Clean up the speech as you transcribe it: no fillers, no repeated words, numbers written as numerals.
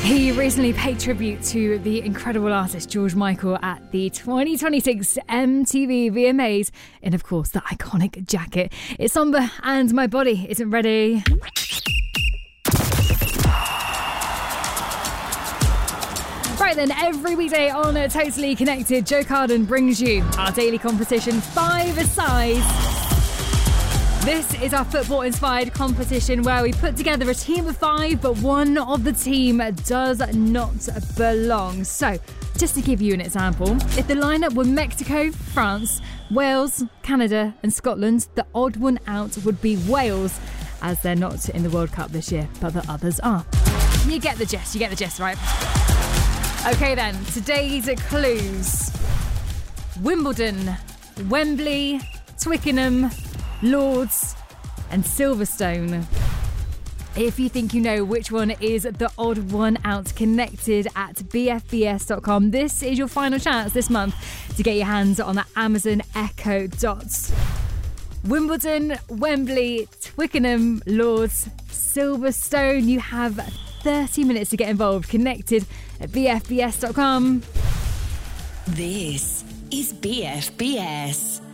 He recently paid tribute to the incredible artist George Michael at the 2026 MTV VMAs in, of course, the iconic jacket. It's somber and my body isn't ready. Right then, every weekday on Totally Connected, Joe Carden brings you our daily competition, 5-a-side. This is our football-inspired competition where we put together a team of 5, but one of the team does not belong. So, just to give you an example, if the lineup were Mexico, France, Wales, Canada and Scotland, the odd one out would be Wales, as they're not in the World Cup this year, but the others are. You get the gist, right? Okay then, today's clues. Wimbledon, Wembley, Twickenham, Lords and Silverstone. If you think you know which one is the odd one out, connected at bfbs.com. This is your final chance this month to get your hands on the Amazon Echo Dots. Wimbledon, Wembley, Twickenham, Lords, Silverstone. You have 30 minutes to get involved. Connected at bfbs.com. This is BFBS.